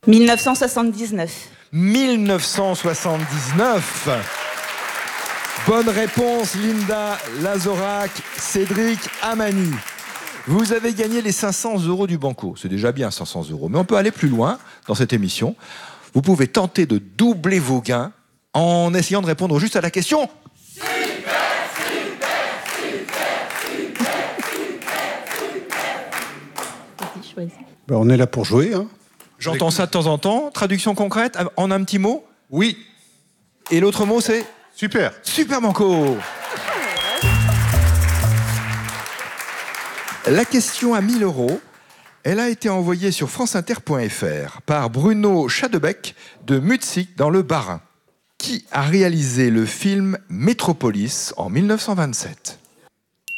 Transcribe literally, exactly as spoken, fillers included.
mille neuf cent soixante-dix-neuf. mille neuf cent soixante-dix-neuf. Bonne réponse, Linda Lazorac, Cédric Amani. Vous avez gagné les cinq cents euros du Banco. C'est déjà bien, cinq cents euros. Mais on peut aller plus loin dans cette émission. Vous pouvez tenter de doubler vos gains en essayant de répondre juste à la question. Super, super, super, super, super. Ben, on est là pour jouer. Hein. J'entends ça de temps en temps. Traduction concrète, en un petit mot? Oui. Et l'autre mot, c'est? Super. Super Banco. La question à mille euros, elle a été envoyée sur franceinter point f r par Bruno Chadebec de Mutzig dans le Bas-Rhin, qui a réalisé le film Métropolis en mille neuf cent vingt-sept.